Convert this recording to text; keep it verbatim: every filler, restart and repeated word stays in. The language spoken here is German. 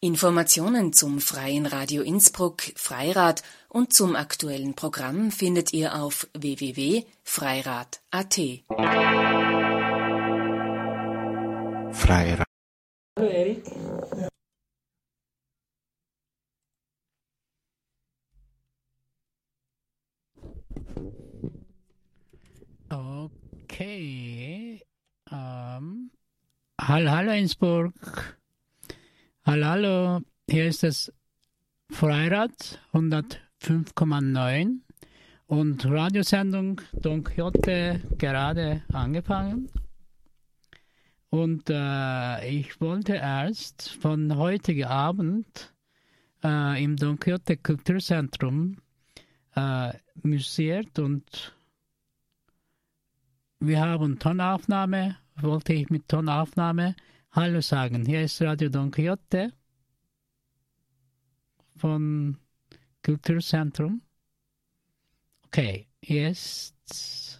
Informationen zum Freien Radio Innsbruck, Freirad und zum aktuellen Programm findet ihr auf w w w punkt freirad punkt a t. Freirad. Hallo Erik. Okay. Ähm, hallo, hallo Innsbruck. Hallo, hallo. Hier ist das Freirad hundertfünf Komma neun und Radiosendung Don Quixote gerade angefangen. Und äh, ich wollte erst von heutigen Abend äh, im Don Quixote Kulturzentrum äh, musiziert und wir haben Tonaufnahme, wollte ich mit Tonaufnahme Hallo sagen. Hier ist Radio Don Quixote von Kulturzentrum. Okay, jetzt